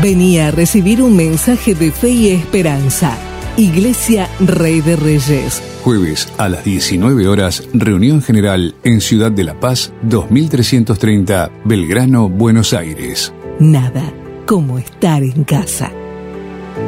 Venía a recibir un mensaje de fe y esperanza. Iglesia Rey de Reyes. Jueves a las 19 horas, reunión general en Ciudad de La Paz, 2330, Belgrano, Buenos Aires. Nada como estar en casa.